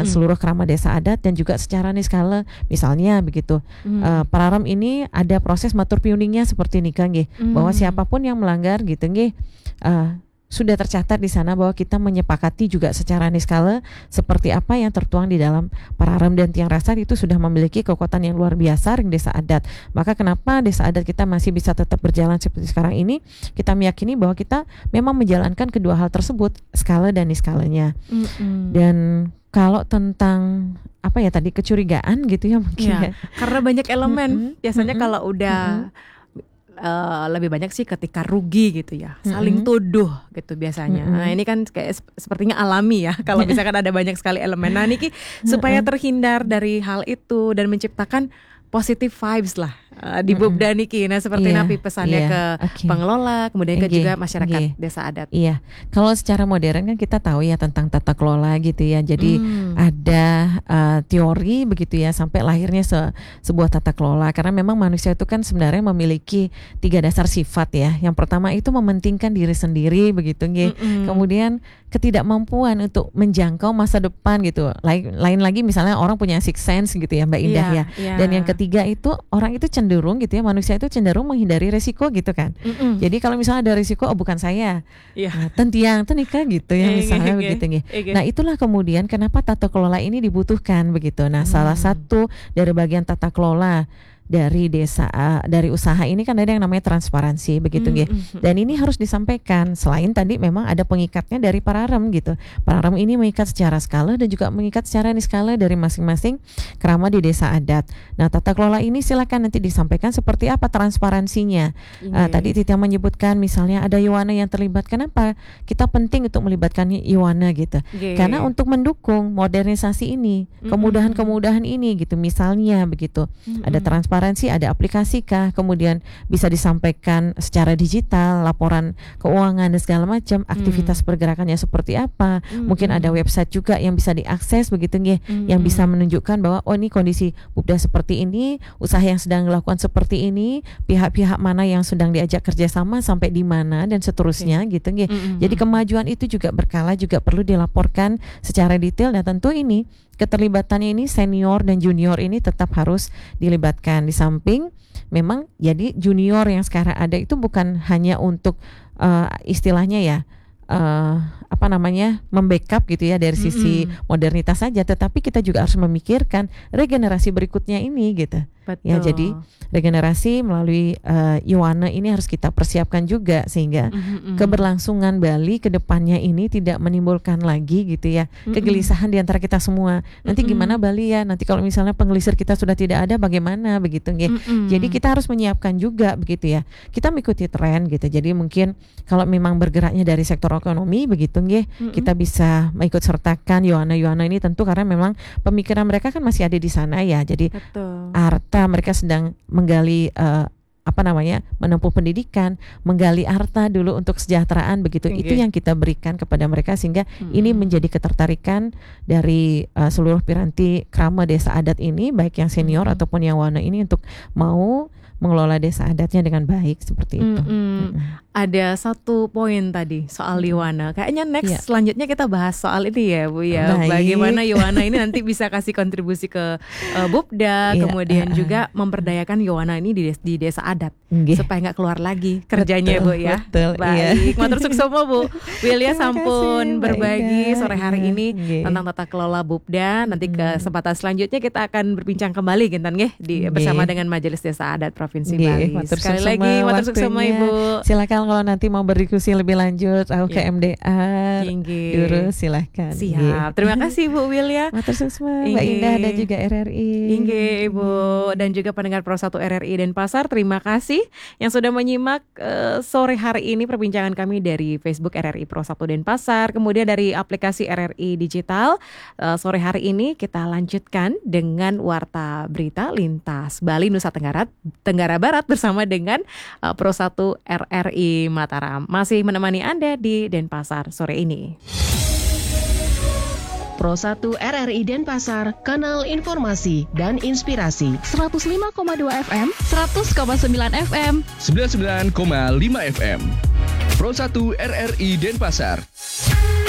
dengan seluruh keramat desa adat dan juga secara niskala misalnya begitu. Pararem ini ada proses matur piuningnya seperti ini kan nggih, bahwa siapapun yang melanggar gitu nggih sudah tercatat di sana bahwa kita menyepakati juga secara niskala seperti apa yang tertuang di dalam Pararem dan Tiang Rasar itu sudah memiliki kekuatan yang luar biasa ring desa adat. Maka kenapa desa adat kita masih bisa tetap berjalan seperti sekarang ini? Kita meyakini bahwa kita memang menjalankan kedua hal tersebut, skala dan niskalanya. Dan kalau tentang apa ya tadi kecurigaan gitu ya mungkin. Karena banyak elemen. Biasanya kalau udah lebih banyak sih ketika rugi gitu ya, saling tuduh gitu biasanya. Nah ini kan kayak sepertinya alami ya kalau misalkan ada banyak sekali elemen. Nah Niki supaya terhindar dari hal itu dan menciptakan positive vibes lah di Bupda Niki. Nah seperti napi pesannya ke pengelola, kemudian ke juga masyarakat desa adat. Iya, kalau secara modern kan kita tahu ya tentang tata kelola gitu ya. Jadi ada teori begitu ya sampai lahirnya sebuah tata kelola. Karena memang manusia itu kan sebenarnya memiliki 3 dasar sifat ya. Yang pertama itu mementingkan diri sendiri begitu nggih. Kemudian ketidakmampuan untuk menjangkau masa depan gitu. Lain lagi misalnya orang punya sixth sense gitu ya Mbak Indah ya. Dan yang ketiga itu orang itu cenderung gitu ya, manusia itu cenderung menghindari resiko gitu kan. Jadi kalau misalnya ada resiko, oh bukan saya, tentiang tenika gitu ya misalnya begitu nih. Nah itulah kemudian kenapa tata kelola ini dibutuhkan begitu. Nah salah satu dari bagian tata kelola dari desa dari usaha ini kan ada yang namanya transparansi begitu nggih. Dan ini harus disampaikan selain tadi memang ada pengikatnya dari Pararem gitu. Pararem ini mengikat secara skala dan juga mengikat secara niskala dari masing-masing keramat di desa adat. Nah, tata kelola ini silakan nanti disampaikan seperti apa transparansinya. Tadi Titi menyebutkan misalnya ada Yowana yang terlibat. Kenapa? Kita penting untuk melibatkan Yowana gitu. Karena untuk mendukung modernisasi ini, kemudahan-kemudahan ini gitu. Misalnya begitu. Ada transparansi, ada aplikasi kah, kemudian bisa disampaikan secara digital, laporan keuangan dan segala macam, aktivitas pergerakannya seperti apa, mungkin ada website juga yang bisa diakses begitu nggih, yang bisa menunjukkan bahwa oh ini kondisi Bupda seperti ini, usaha yang sedang dilakukan seperti ini, pihak-pihak mana yang sedang diajak kerjasama sampai di mana dan seterusnya gitu nggih. Jadi kemajuan itu juga berkala juga perlu dilaporkan secara detail dan tentu ini keterlibatannya ini senior dan junior ini tetap harus dilibatkan. Di samping memang jadi junior yang sekarang ada itu bukan hanya untuk istilahnya ya apa namanya membackup gitu ya dari sisi modernitas saja, tetapi kita juga harus memikirkan regenerasi berikutnya ini gitu. Ya jadi regenerasi melalui Yowana ini harus kita persiapkan juga sehingga keberlangsungan Bali ke depannya ini tidak menimbulkan lagi gitu ya kegelisahan di antara kita semua. Nanti gimana Bali ya? Nanti kalau misalnya penggelisir kita sudah tidak ada bagaimana begitu nggih. Jadi kita harus menyiapkan juga begitu ya. Kita mengikuti tren gitu. Jadi mungkin kalau memang bergeraknya dari sektor ekonomi begitu nggih, kita bisa mengikut sertakan Yowana ini tentu karena memang pemikiran mereka kan masih ada di sana ya. Jadi mereka sedang menggali menempuh pendidikan, menggali harta dulu untuk kesejahteraan begitu. Itu yang kita berikan kepada mereka sehingga ini menjadi ketertarikan dari seluruh piranti krama desa adat ini, baik yang senior ataupun yang wana ini untuk mau mengelola desa adatnya dengan baik seperti itu. Ada satu poin tadi soal Yowana. Kayaknya next selanjutnya kita bahas soal ini ya Bu ya. Bagaimana Yowana ini nanti bisa kasih kontribusi ke Bupda, kemudian juga memperdayakan Yowana ini di desa adat supaya nggak keluar lagi kerjanya Bu ya. Baik, matur suksoma Bu Wilya sampun berbagi sore hari ini tentang tata kelola Bupda. Nanti kesempatan selanjutnya kita akan berbincang kembali Gintan bersama dengan Majelis Desa Adat Provinsi Bali. Sekali lagi matur suksoma Ibu. Silakan kalau nanti mau berdiskusi lebih lanjut ke MDA dulu silahkan. Siap. Terima kasih Bu Wilya. Matur suksma Mbak Indah dan juga RRI. Ibu dan juga pendengar Pro 1 RRI Denpasar, terima kasih yang sudah menyimak sore hari ini perbincangan kami dari Facebook RRI Pro 1 Denpasar, kemudian dari aplikasi RRI Digital. Sore hari ini kita lanjutkan dengan warta berita lintas Bali Nusa Tenggara Barat bersama dengan Pro 1 RRI Mataram. Masih menemani Anda di Denpasar sore ini. Pro 1 RRI Denpasar, kanal informasi dan inspirasi. 105,2 FM, 100,9 FM, 99,5 FM. Pro 1 RRI Denpasar.